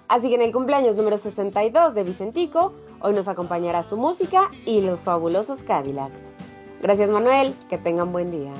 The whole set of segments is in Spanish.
Así que en el cumpleaños número 62 de Vicentico, hoy nos acompañará su música y los fabulosos Cadillacs. Gracias, Manuel, que tengan buen día.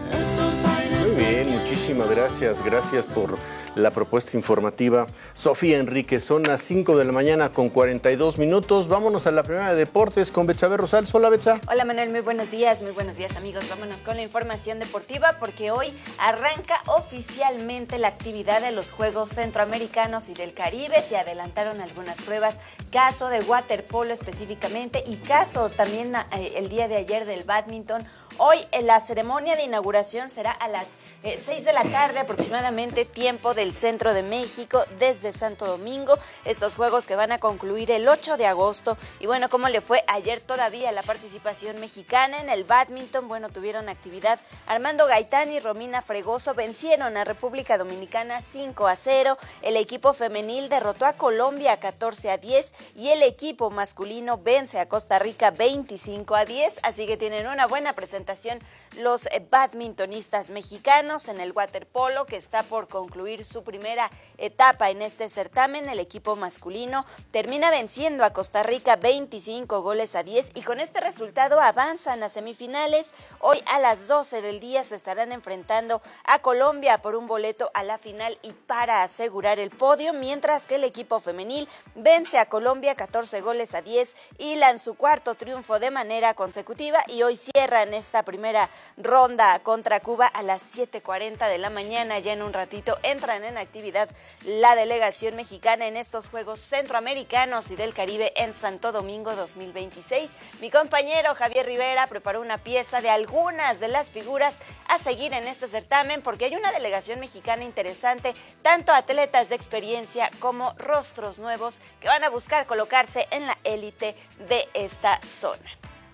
Muy bien, muchísimas gracias. Gracias por la propuesta informativa. Sofía Enrique, son las 5 de la mañana con 42 minutos. Vámonos a la primera de deportes con Betsabe Rosales. Hola, Betsa. Hola, Manuel, muy buenos días, amigos. Vámonos con la información deportiva porque hoy arranca oficialmente la actividad de los Juegos Centroamericanos y del Caribe. Se adelantaron algunas pruebas, caso de waterpolo específicamente y caso también el día de ayer del bádminton. Hoy la ceremonia de inauguración será a las 6 de la tarde aproximadamente, tiempo del centro de México, desde Santo Domingo. Estos juegos que van a concluir el 8 de agosto. Y bueno, ¿cómo le fue ayer todavía la participación mexicana en el bádminton? Bueno, tuvieron actividad. Armando Gaitán y Romina Fregoso vencieron a República Dominicana 5-0. El equipo femenil derrotó a Colombia 14-10 y el equipo masculino vence a Costa Rica 25-10. Así que tienen una buena presentación los badmintonistas mexicanos en el waterpolo, que está por concluir su primera etapa en este certamen. El equipo masculino termina venciendo a Costa Rica 25-10 y con este resultado avanzan a semifinales. Hoy a las 12 del día se estarán enfrentando a Colombia por un boleto a la final y para asegurar el podio, mientras que el equipo femenil vence a Colombia 14-10 y lanza su cuarto triunfo de manera consecutiva y hoy cierran esta primera ronda contra Cuba a las 7:40 de la mañana. Ya en un ratito entran en actividad la delegación mexicana en estos Juegos Centroamericanos y del Caribe en Santo Domingo 2026. Mi compañero Javier Rivera preparó una pieza de algunas de las figuras a seguir en este certamen, porque hay una delegación mexicana interesante, tanto atletas de experiencia como rostros nuevos que van a buscar colocarse en la élite de esta zona.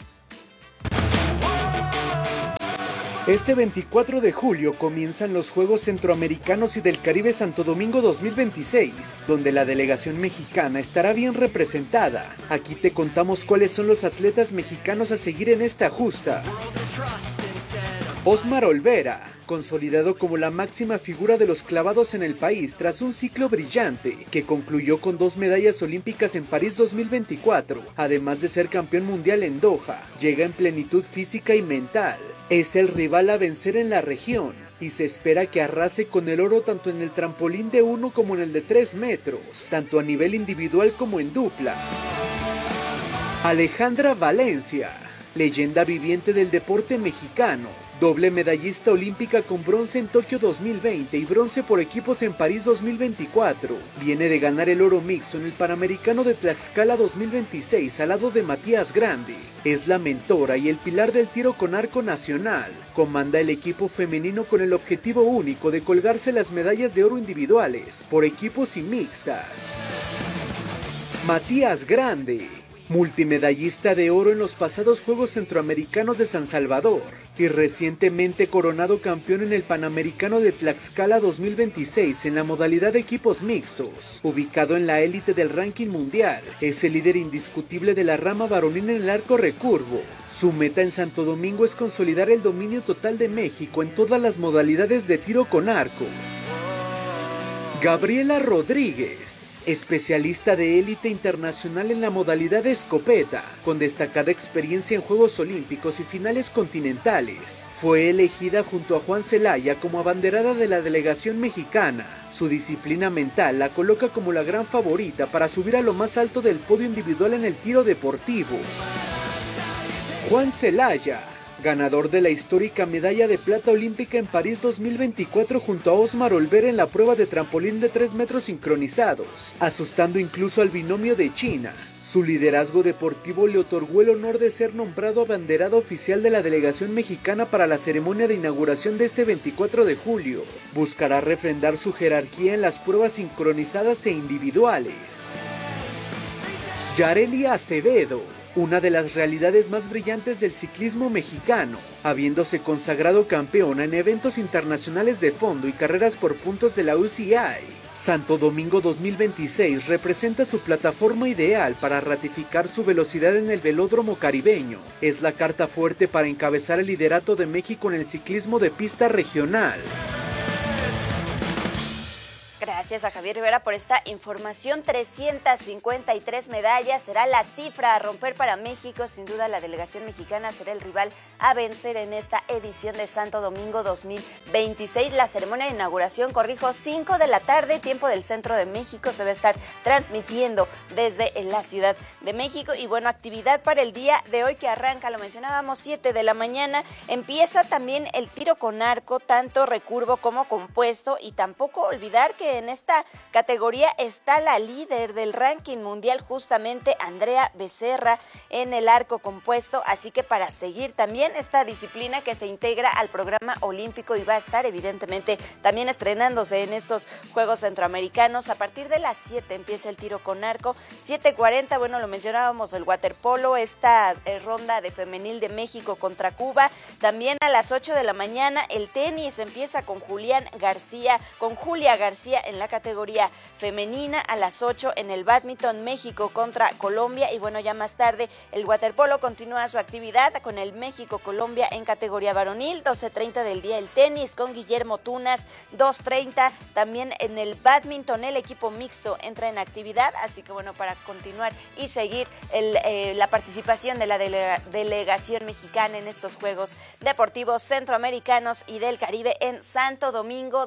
Este 24 de julio comienzan los Juegos Centroamericanos y del Caribe Santo Domingo 2026, donde la delegación mexicana estará bien representada. Aquí te contamos cuáles son los atletas mexicanos a seguir en esta justa. Osmar Olvera, consolidado como la máxima figura de los clavados en el país tras un ciclo brillante que concluyó con 2 medallas olímpicas en París 2024, además de ser campeón mundial en Doha, llega en plenitud física y mental. Es el rival a vencer en la región y se espera que arrase con el oro tanto en el trampolín de 1 como en el de 3 metros, tanto a nivel individual como en dupla. Alejandra Valencia, leyenda viviente del deporte mexicano, doble medallista olímpica con bronce en Tokio 2020 y bronce por equipos en París 2024. Viene de ganar el oro mixto en el Panamericano de Tlaxcala 2026 al lado de Matías Grande. Es la mentora y el pilar del tiro con arco nacional. Comanda el equipo femenino con el objetivo único de colgarse las medallas de oro individuales, por equipos y mixtas. Matías Grande, multimedallista de oro en los pasados Juegos Centroamericanos de San Salvador y recientemente coronado campeón en el Panamericano de Tlaxcala 2026 en la modalidad de equipos mixtos. Ubicado en la élite del ranking mundial, es el líder indiscutible de la rama varonil en el arco recurvo. Su meta en Santo Domingo es consolidar el dominio total de México en todas las modalidades de tiro con arco. Gabriela Rodríguez, especialista de élite internacional en la modalidad de escopeta, con destacada experiencia en Juegos Olímpicos y finales continentales. Fue elegida junto a Juan Celaya como abanderada de la delegación mexicana. Su disciplina mental la coloca como la gran favorita para subir a lo más alto del podio individual en el tiro deportivo. Juan Celaya, ganador de la histórica medalla de plata olímpica en París 2024 junto a Osmar Olvera en la prueba de trampolín de 3 metros sincronizados, asustando incluso al binomio de China. Su liderazgo deportivo le otorgó el honor de ser nombrado abanderada oficial de la delegación mexicana para la ceremonia de inauguración de este 24 de julio. Buscará refrendar su jerarquía en las pruebas sincronizadas e individuales. Yareli Acevedo, una de las realidades más brillantes del ciclismo mexicano, habiéndose consagrado campeona en eventos internacionales de fondo y carreras por puntos de la UCI. Santo Domingo 2026 representa su plataforma ideal para ratificar su velocidad en el velódromo caribeño. Es la carta fuerte para encabezar el liderato de México en el ciclismo de pista regional. Gracias a Javier Rivera por esta información. 353 medallas será la cifra a romper para México. Sin duda, la delegación mexicana será el rival a vencer en esta edición de Santo Domingo 2026. La ceremonia de inauguración, 5 de la tarde, tiempo del centro de México. Se va a estar transmitiendo desde la Ciudad de México. Y bueno, actividad para el día de hoy que arranca, lo mencionábamos, 7 de la mañana. Empieza también el tiro con arco, tanto recurvo como compuesto. Y tampoco olvidar que en esta categoría está la líder del ranking mundial, justamente Andrea Becerra, en el arco compuesto, así que para seguir también esta disciplina que se integra al programa olímpico y va a estar evidentemente también estrenándose en estos Juegos Centroamericanos. A partir de las 7 empieza el tiro con arco, 7:40, bueno, lo mencionábamos, el waterpolo, esta ronda de femenil de México contra Cuba. También a las 8 de la mañana el tenis empieza con Julia García en la categoría femenina. A las 8 en el bádminton, México contra Colombia. Y bueno, ya más tarde el waterpolo continúa su actividad con el México-Colombia en categoría varonil. 12:30 del día el tenis con Guillermo Tunas. 2:30 también en el bádminton el equipo mixto entra en actividad. Así que bueno, para continuar y seguir la participación de la delegación mexicana en estos Juegos Deportivos Centroamericanos y del Caribe en Santo Domingo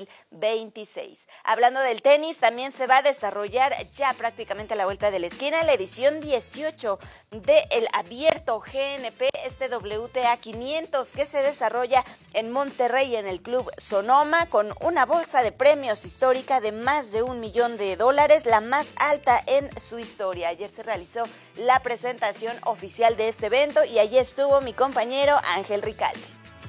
2026. Hablando del tenis, también se va a desarrollar ya prácticamente a la vuelta de la esquina la edición 18 del Abierto GNP, este WTA 500 que se desarrolla en Monterrey en el Club Sonoma, con una bolsa de premios histórica de más de $1 millón, la más alta en su historia. Ayer se realizó la presentación oficial de este evento y allí estuvo mi compañero Ángel Ricalde.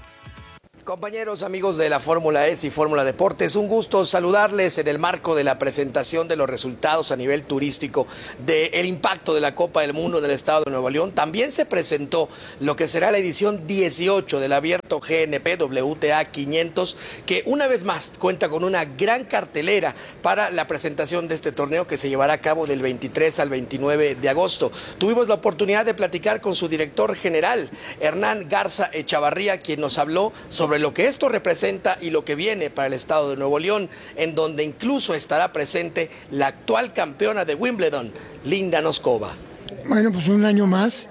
Compañeros, amigos de la Fórmula E y Fórmula Deportes, un gusto saludarles en el marco de la presentación de los resultados a nivel turístico del impacto de la Copa del Mundo en el estado de Nuevo León. También se presentó lo que será la edición 18 del Abierto GNP WTA 500, que una vez más cuenta con una gran cartelera para la presentación de este torneo que se llevará a cabo del 23 al 29 de agosto. Tuvimos la oportunidad de platicar con su director general, Hernán Garza Echavarría, quien nos habló sobre lo que esto representa y lo que viene para el estado de Nuevo León, en donde incluso estará presente la actual campeona de Wimbledon, Linda Noskova. Bueno, pues un año más,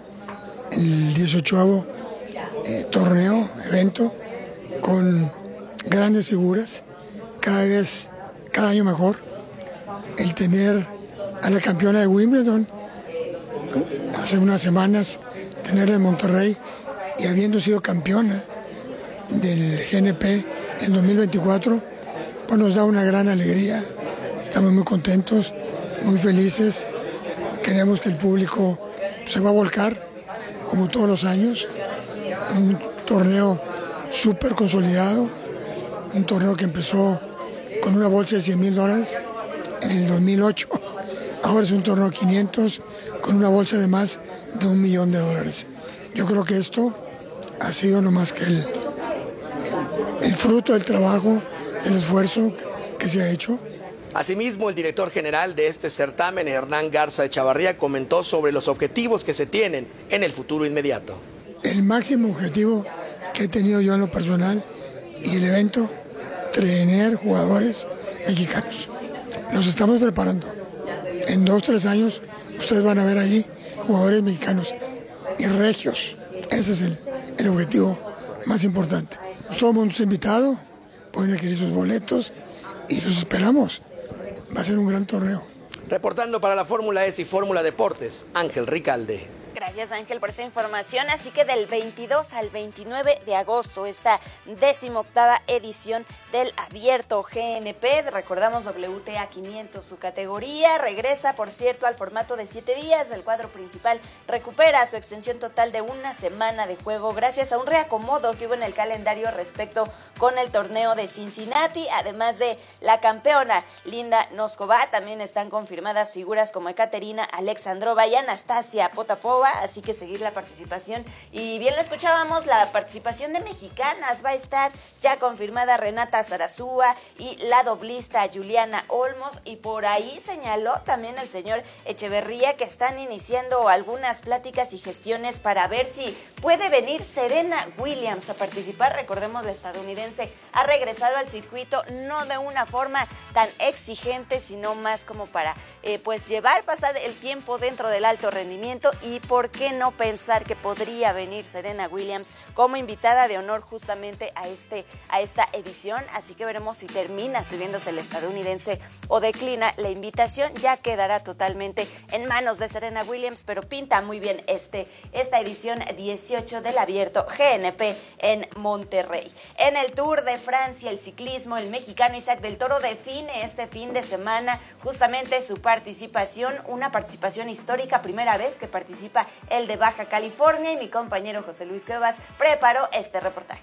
el 18º torneo, evento, con grandes figuras, cada año mejor. El tener a la campeona de Wimbledon, hace unas semanas, tenerla en Monterrey y habiendo sido campeona del GNP en 2024, pues nos da una gran alegría. Estamos muy contentos, muy felices. Queremos que el público se va a volcar, como todos los años. Un torneo súper consolidado, un torneo que empezó con una bolsa de $100,000 en el 2008. Ahora es un torneo de 500 con una bolsa de más de $1 millón. Yo creo que esto ha sido no más que el fruto del trabajo, del esfuerzo que se ha hecho. Asimismo, el director general de este certamen, Hernán Garza Echavarría, comentó sobre los objetivos que se tienen en el futuro inmediato. El máximo objetivo que he tenido yo en lo personal y el evento, tener jugadores mexicanos. Los estamos preparando. En 2-3 años ustedes van a ver allí jugadores mexicanos y regios. Ese es el objetivo más importante. Todo el mundo está invitado, pueden adquirir sus boletos y los esperamos. Va a ser un gran torneo. Reportando para la Fórmula E y Fórmula Deportes, Ángel Ricalde. Gracias, Ángel, por esa información. Así que del 22 al 29 de agosto, esta 18ª edición del Abierto GNP, recordamos WTA 500, su categoría, regresa, por cierto, al formato de 7 días. El cuadro principal recupera su extensión total de una semana de juego gracias a un reacomodo que hubo en el calendario respecto con el torneo de Cincinnati. Además de la campeona Linda Noskova, también están confirmadas figuras como Ekaterina Alexandrova y Anastasia Potapova, así que seguir la participación. Y bien lo escuchábamos, la participación de mexicanas. Va a estar ya confirmada Renata Zarazúa y la doblista Juliana Olmos, y por ahí señaló también el señor Echeverría que están iniciando algunas pláticas y gestiones para ver si puede venir Serena Williams a participar. Recordemos, la estadounidense ha regresado al circuito no de una forma tan exigente, sino más como para pasar el tiempo dentro del alto rendimiento, y por qué no pensar que podría venir Serena Williams como invitada de honor justamente a esta edición. Así que veremos si termina subiéndose el estadounidense o declina la invitación. Ya quedará totalmente en manos de Serena Williams, pero pinta muy bien esta edición 18 del Abierto GNP en Monterrey. En el Tour de Francia, el ciclismo, el mexicano Isaac del Toro define este fin de semana justamente su participación, una participación histórica, primera vez que participa el de Baja California, y mi compañero José Luis Cuevas preparó este reportaje.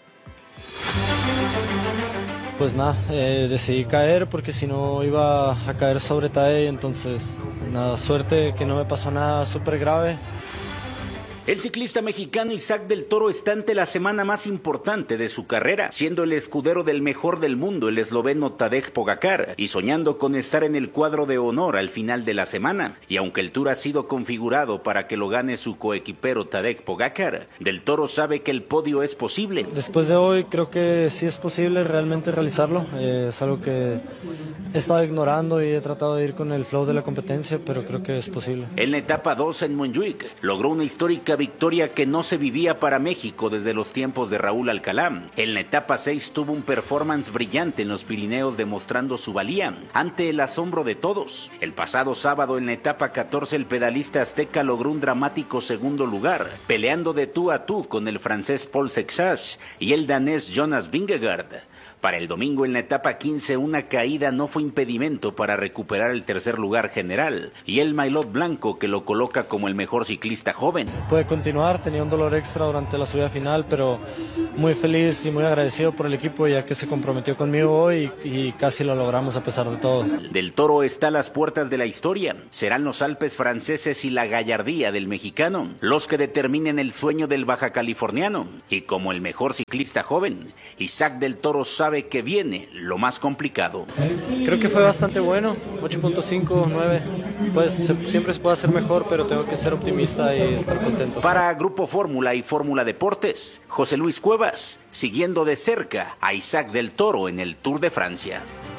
Pues nada, decidí caer porque si no iba a caer sobre Tadej, entonces nada, suerte que no me pasó nada súper grave. El ciclista mexicano Isaac del Toro está ante la semana más importante de su carrera, siendo el escudero del mejor del mundo, el esloveno Tadej Pogačar, y soñando con estar en el cuadro de honor al final de la semana. Y aunque el Tour ha sido configurado para que lo gane su coequipero Tadej Pogačar, del Toro sabe que el podio es posible. Después de hoy creo que sí es posible realmente realizarlo, es algo que he estado ignorando y he tratado de ir con el flow de la competencia, pero creo que es posible. En la etapa 2 en Montjuic logró una histórica victoria que no se vivía para México desde los tiempos de Raúl Alcalá. En la etapa 6 tuvo un performance brillante en los Pirineos, demostrando su valía ante el asombro de todos. El pasado sábado en la etapa 14 el pedalista azteca logró un dramático segundo lugar, peleando de tú a tú con el francés Paul Sexas y el danés Jonas Vingegaard. Para el domingo en la etapa 15 una caída no fue impedimento para recuperar el tercer lugar general y el maillot blanco que lo coloca como el mejor ciclista joven. Puede continuar, tenía un dolor extra durante la subida final, pero muy feliz y muy agradecido por el equipo ya que se comprometió conmigo hoy y casi lo logramos a pesar de todo. Del Toro está a las puertas de la historia. Serán los Alpes franceses y la gallardía del mexicano los que determinen el sueño del baja californiano, y como el mejor ciclista joven, Isaac del Toro sabe que viene lo más complicado. Creo que fue bastante bueno, 8.5, 9, pues siempre se puede hacer mejor, pero tengo que ser optimista y estar contento. Para Grupo Fórmula y Fórmula Deportes, José Luis Cuevas, siguiendo de cerca a Isaac del Toro en el Tour de Francia.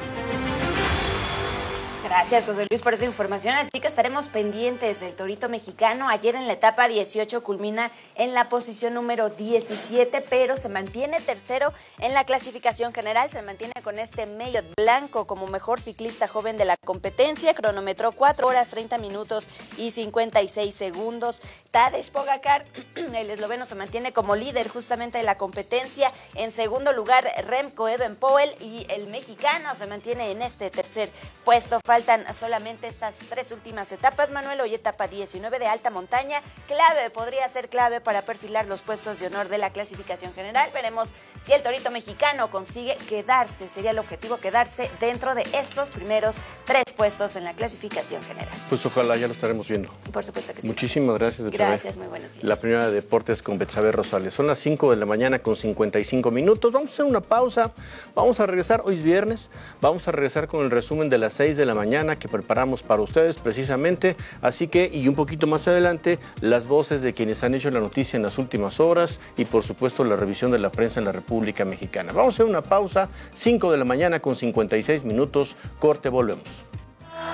Gracias, José Luis, por esa información. Así que estaremos pendientes del torito mexicano. Ayer en la etapa 18 culmina en la posición número 17, pero se mantiene tercero en la clasificación general. Se mantiene con este maillot blanco como mejor ciclista joven de la competencia. Cronometró 4 horas, 30 minutos y 56 segundos. Tadej Pogačar, el esloveno, se mantiene como líder justamente de la competencia. En segundo lugar, Remco Evenepoel, y el mexicano se mantiene en este tercer puesto. Faltan solamente estas tres últimas etapas, Manuel. Hoy etapa 19 de alta montaña, podría ser clave para perfilar los puestos de honor de la clasificación general. Veremos si el torito mexicano consigue quedarse, sería el objetivo, quedarse dentro de estos primeros tres puestos en la clasificación general. Pues ojalá, ya lo estaremos viendo. Por supuesto que sí. Muchísimas gracias, Betsabe. Gracias, muy buenos días. La primera de deportes con Betsabe Rosales. Son las 5 de la mañana con 55 minutos. Vamos a hacer una pausa. Vamos a regresar, hoy es viernes, vamos a regresar con el resumen de las 6 de la mañana que preparamos para ustedes precisamente, así que, y un poquito más adelante, las voces de quienes han hecho la noticia en las últimas horas y por supuesto la revisión de la prensa en la República Mexicana. Vamos a hacer una pausa, 5 de la mañana con 56 minutos, corte, volvemos.